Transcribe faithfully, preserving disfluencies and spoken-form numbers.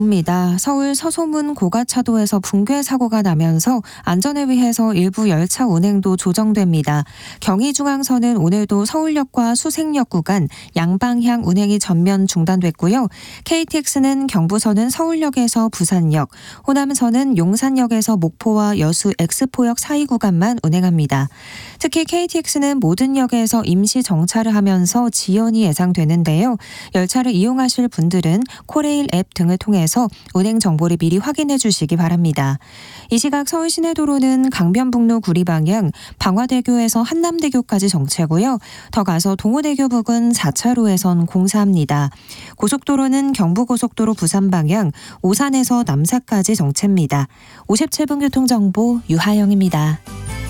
입니다. 서울 서소문 고가차도에서 붕괴 사고가 나면서 안전을 위해서 일부 열차 운행도 조정됩니다. 경의중앙선은 오늘도 서울역과 수색역 구간 양방향 운행이 전면 중단됐고요. 케이티엑스는 경부선은 서울역에서 부산역, 호남선은 용산역에서 목포와 여수 엑스포역 사이 구간만 운행합니다. 특히 케이티엑스는 모든 역에서 임시 정차를 하면서 지연이 예상되는데요. 열차를 이용하실 분들은 코레일 앱 등을 통해서 운행 정보를 미리 확인해 주시기 바랍니다. 이 시각 서울 시내도로는 강변북로 구리 방향 방화대교에서 한남대교까지 정체고요. 더 가서 동호대교 부근 사 차로에선 공사합니다. 고속도로는 경부고속도로 부산 방향 오산에서 남사까지 정체입니다. 오십칠 분 교통정보 유하영입니다.